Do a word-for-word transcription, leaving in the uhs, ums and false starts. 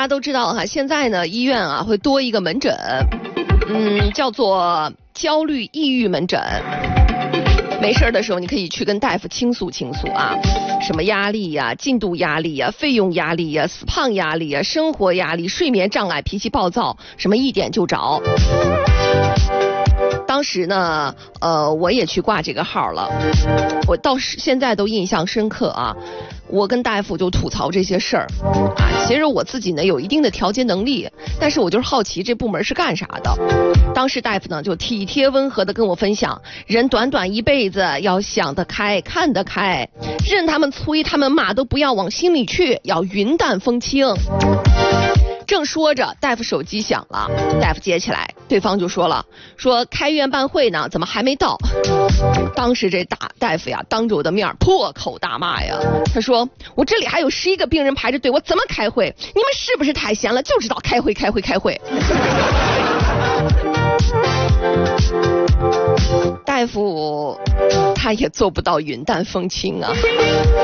家都知道哈，现在呢医院啊会多一个门诊，嗯，叫做焦虑抑郁门诊。没事的时候，你可以去跟大夫倾诉倾诉啊，什么压力呀、啊、进度压力呀、啊、费用压力呀、啊、死胖压力呀、啊、生活压力、睡眠障碍、脾气暴躁，什么一点就着。当时呢，呃，我也去挂这个号了，我到现在都印象深刻啊。我跟大夫就吐槽这些事儿啊，其实我自己呢有一定的调节能力，但是我就是好奇这部门是干啥的。当时大夫呢就体贴温和的跟我分享，人短短一辈子要想得开看得开，任他们催他们骂都不要往心里去，要云淡风轻。正说着，大夫手机响了，大夫接起来，对方就说了，说开院办会呢，怎么还没到？当时这大大夫呀，当着我的面破口大骂呀，他说我这里还有十一个病人排着队，我怎么开会？你们是不是太闲了，就知道开会开会开会？大夫他也做不到云淡风轻啊。